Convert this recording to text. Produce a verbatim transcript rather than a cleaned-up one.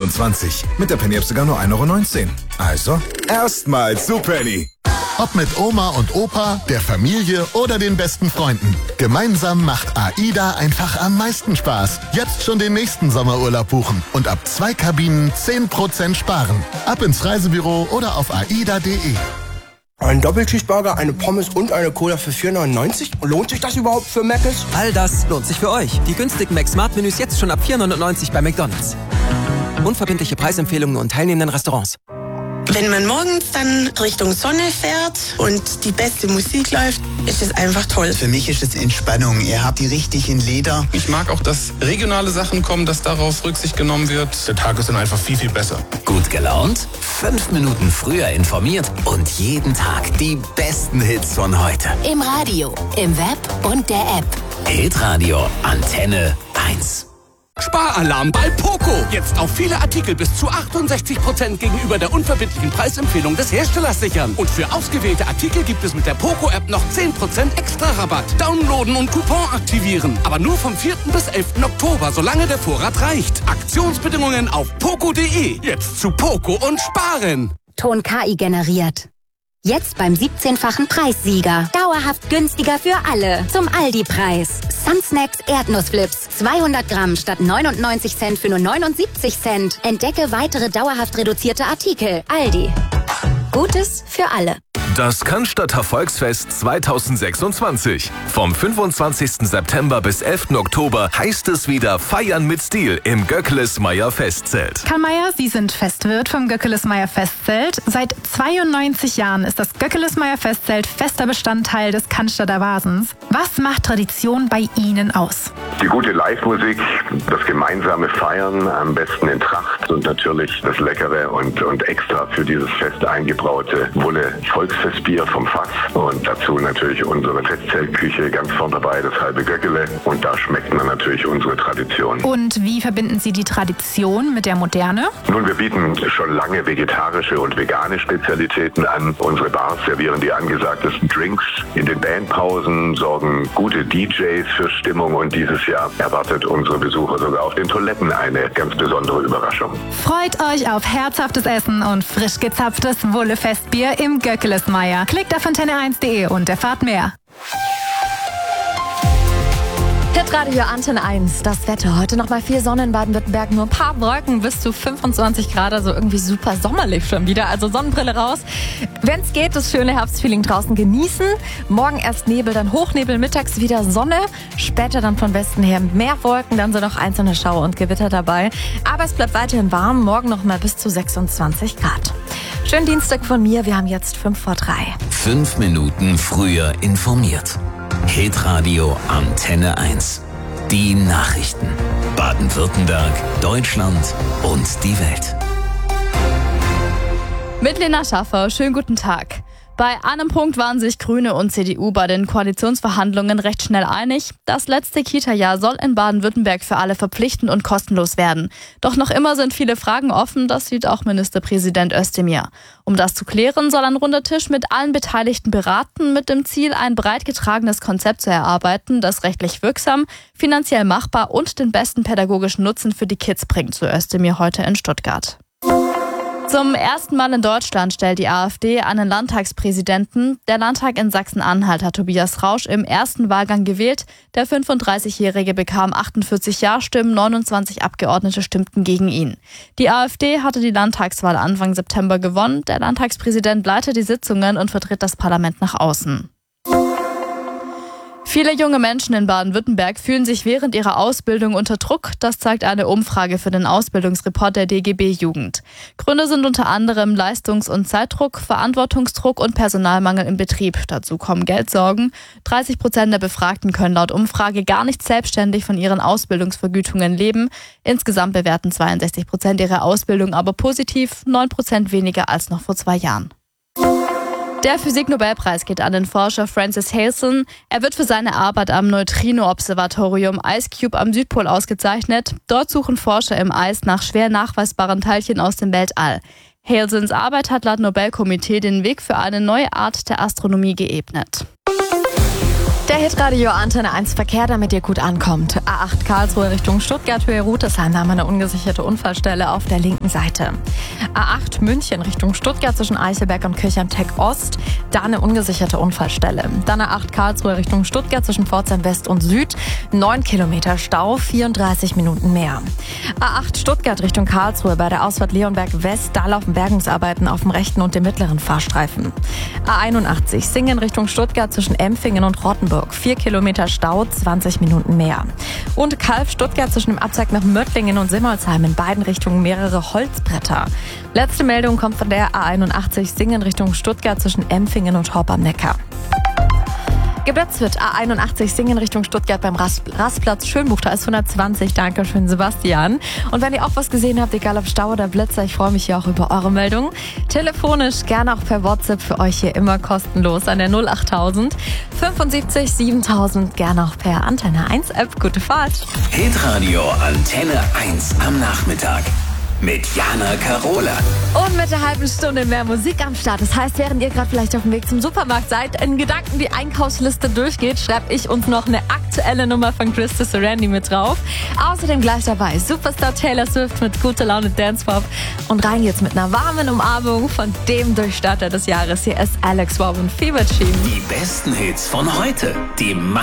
vierundzwanzig. Mit der Penny App sogar nur ein Euro neunzehn. Also, erstmal zu Penny. Ob mit Oma und Opa, der Familie oder den besten Freunden. Gemeinsam macht AIDA einfach am meisten Spaß. Jetzt schon den nächsten Sommerurlaub buchen und ab zwei Kabinen zehn Prozent sparen. Ab ins Reisebüro oder auf aida punkt de. Ein Doppelcheeseburger, eine Pommes und eine Cola für vier neunundneunzig? Lohnt sich das überhaupt für Mc's? All das lohnt sich für euch. Die günstigen Mac-Smart-Menüs jetzt schon ab vier neunundneunzig bei McDonald's. Unverbindliche Preisempfehlungen und teilnehmenden Restaurants. Wenn man morgens dann Richtung Sonne fährt und die beste Musik läuft, ist es einfach toll. Für mich ist es Entspannung. Ihr habt die richtig in Leder. Ich mag auch, dass regionale Sachen kommen, dass darauf Rücksicht genommen wird. Der Tag ist dann einfach viel, viel besser. Gut gelaunt, fünf Minuten früher informiert und jeden Tag die besten Hits von heute. Im Radio, im Web und der App. Hitradio Antenne eins. Sparalarm bei Poco. Jetzt auf viele Artikel bis zu achtundsechzig Prozent gegenüber der unverbindlichen Preisempfehlung des Herstellers sichern. Und für ausgewählte Artikel gibt es mit der Poco-App noch zehn Prozent extra Rabatt. Downloaden und Coupon aktivieren. Aber nur vom vierten bis elften Oktober, solange der Vorrat reicht. Aktionsbedingungen auf poco punkt de. Jetzt zu Poco und sparen. Ton K I generiert. Jetzt beim siebzehnfachen Preissieger. Dauerhaft günstiger für alle. Zum Aldi-Preis. Sunsnacks Erdnussflips. zweihundert Gramm statt neunundneunzig Cent für nur neunundsiebzig Cent. Entdecke weitere dauerhaft reduzierte Artikel. Aldi. Gutes für alle. Das Cannstatter Volksfest zweitausendsechsundzwanzig. Vom fünfundzwanzigsten September bis elften Oktober heißt es wieder Feiern mit Stil im Göckelesmeier Festzelt. Karl Mayer, Sie sind Festwirt vom Göckelesmeier Festzelt. Seit zweiundneunzig Jahren ist das Göckelesmeier Festzelt fester Bestandteil des Cannstatter Vasens. Was macht Tradition bei Ihnen aus? Die gute Live-Musik, das gemeinsame Feiern, am besten in Tracht und natürlich das leckere und, und extra für dieses Fest eingebraute Wulle Volksfestbier vom Fass und dazu natürlich unsere Festzeltküche ganz vorn dabei, das halbe Göckele, und da schmeckt man natürlich unsere Tradition. Und wie verbinden Sie die Tradition mit der Moderne? Nun, wir bieten schon lange vegetarische und vegane Spezialitäten an. Unsere Bars servieren die angesagtesten Drinks. In den Bandpausen sorgen gute D Js für Stimmung und dieses Jahr erwartet unsere Besucher sogar auf den Toiletten eine ganz besondere Überraschung. Freut euch auf herzhaftes Essen und frisch gezapftes Wulle-Festbier im Göckelesmeier. Klickt auf antenne eins punkt de und erfahrt mehr. Hitradio Antenne eins, das Wetter. Heute nochmal viel Sonne in Baden-Württemberg, nur ein paar Wolken, bis zu fünfundzwanzig Grad, also irgendwie super sommerlich schon wieder. Also Sonnenbrille raus. Wenn es geht, das schöne Herbstfeeling draußen genießen. Morgen erst Nebel, dann Hochnebel, mittags wieder Sonne. Später dann von Westen her mehr Wolken, dann sind noch einzelne Schauer und Gewitter dabei. Aber es bleibt weiterhin warm, morgen nochmal bis zu sechsundzwanzig Grad. Schönen Dienstag von mir, wir haben jetzt fünf vor drei. Fünf Minuten früher informiert. Hitradio Antenne eins. Die Nachrichten. Baden-Württemberg, Deutschland und die Welt. Mit Lena Schaffer, schönen guten Tag. Bei einem Punkt waren sich Grüne und C D U bei den Koalitionsverhandlungen recht schnell einig. Das letzte Kita-Jahr soll in Baden-Württemberg für alle verpflichtend und kostenlos werden. Doch noch immer sind viele Fragen offen, das sieht auch Ministerpräsident Özdemir. Um das zu klären, soll ein runder Tisch mit allen Beteiligten beraten, mit dem Ziel, ein breit getragenes Konzept zu erarbeiten, das rechtlich wirksam, finanziell machbar und den besten pädagogischen Nutzen für die Kids bringt, so Özdemir heute in Stuttgart. Zum ersten Mal in Deutschland stellt die AfD einen Landtagspräsidenten. Der Landtag in Sachsen-Anhalt hat Tobias Rausch im ersten Wahlgang gewählt. Der fünfunddreißigjährige bekam achtundvierzig Ja-Stimmen, neunundzwanzig Abgeordnete stimmten gegen ihn. Die AfD hatte die Landtagswahl Anfang September gewonnen. Der Landtagspräsident leitet die Sitzungen und vertritt das Parlament nach außen. Viele junge Menschen in Baden-Württemberg fühlen sich während ihrer Ausbildung unter Druck. Das zeigt eine Umfrage für den Ausbildungsreport der D G B Jugend. Gründe sind unter anderem Leistungs- und Zeitdruck, Verantwortungsdruck und Personalmangel im Betrieb. Dazu kommen Geldsorgen. dreißig Prozent der Befragten können laut Umfrage gar nicht selbstständig von ihren Ausbildungsvergütungen leben. Insgesamt bewerten zweiundsechzig Prozent ihre Ausbildung aber positiv, neun Prozent weniger als noch vor zwei Jahren. Der Physiknobelpreis geht an den Forscher Francis Halson. Er wird für seine Arbeit am Neutrino-Observatorium IceCube am Südpol ausgezeichnet. Dort suchen Forscher im Eis nach schwer nachweisbaren Teilchen aus dem Weltall. Halsons Arbeit hat laut Nobelkomitee den Weg für eine neue Art der Astronomie geebnet. Der Hitradio Antenne eins Verkehr, damit ihr gut ankommt. A acht Karlsruhe Richtung Stuttgart, Höhe Rutesheim, haben wir eine ungesicherte Unfallstelle auf der linken Seite. A acht München Richtung Stuttgart zwischen Eichelberg und Kirchheim-Tech Ost, da eine ungesicherte Unfallstelle. Dann A acht Karlsruhe Richtung Stuttgart zwischen Pforzheim West und Süd, neun Kilometer Stau, vierunddreißig Minuten mehr. A acht Stuttgart Richtung Karlsruhe bei der Ausfahrt Leonberg West, da laufen Bergungsarbeiten auf dem rechten und dem mittleren Fahrstreifen. A einundachtzig Singen Richtung Stuttgart zwischen Empfingen und Rottenburg. vier Kilometer Stau, zwanzig Minuten mehr. Und Calw Stuttgart zwischen dem Abzweig nach Möttlingen und Simmelsheim in beiden Richtungen mehrere Holzbretter. Letzte Meldung kommt von der A einundachtzig Singen Richtung Stuttgart zwischen Empfingen und Horb am Neckar. Geblitzt wird A einundachtzig Singen Richtung Stuttgart beim Rast- Rastplatz Schönbuch. Da ist hundertzwanzig. Dankeschön, Sebastian. Und wenn ihr auch was gesehen habt, egal ob Stau oder Blitzer, ich freue mich hier auch über eure Meldungen. Telefonisch, gerne auch per WhatsApp, für euch hier immer kostenlos an der null achttausend fünfundsiebzig siebentausend, gerne auch per Antenne eins App. Gute Fahrt. Hitradio Antenne eins am Nachmittag. Mit Jana Karola. Und mit der halben Stunde mehr Musik am Start. Das heißt, während ihr gerade vielleicht auf dem Weg zum Supermarkt seid, in Gedanken die Einkaufsliste durchgeht, schreibe ich uns noch eine aktuelle Nummer von Krista Sorandi mit drauf. Außerdem gleich dabei Superstar Taylor Swift mit Gute Laune Dance Pop. Und rein geht's mit einer warmen Umarmung von dem Durchstarter des Jahres. Hier ist Alex Warren, Fever Team. Die besten Hits von heute. Die